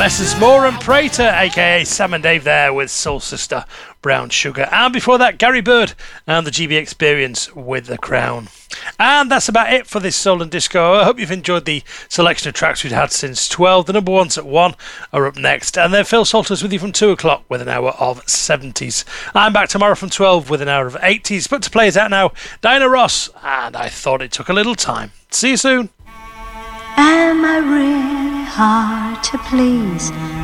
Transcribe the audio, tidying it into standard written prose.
Messrs. Moore and Prater, aka Sam and Dave there with Soul Sister Brown Sugar. And before that, Gary Bird and the GB Experience with The Crown. And that's about it for this Soul and Disco. I hope you've enjoyed the selection of tracks we've had since 12. The number ones at 1 are up next. And then Phil Salters with you from 2 o'clock with an hour of 70s. I'm back tomorrow from 12 with an hour of 80s. But to play us out now, Diana Ross. And I thought it took a little time. See you soon. Am I really hard to please?